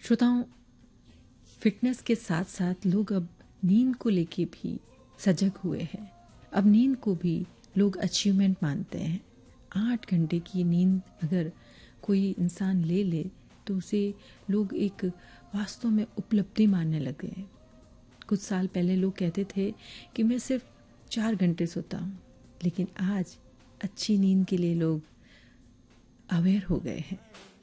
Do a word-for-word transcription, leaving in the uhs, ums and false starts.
श्रोताओं, फिटनेस के साथ साथ लोग अब नींद को लेके भी सजग हुए हैं। अब नींद को भी लोग अचीवमेंट मानते हैं। आठ घंटे की नींद अगर कोई इंसान ले ले तो उसे लोग एक वास्तव में उपलब्धि मानने लगे हैं। कुछ साल पहले लोग कहते थे कि मैं सिर्फ चार घंटे सोता हूँ, लेकिन आज अच्छी नींद के लिए लोग अवेयर हो गए हैं।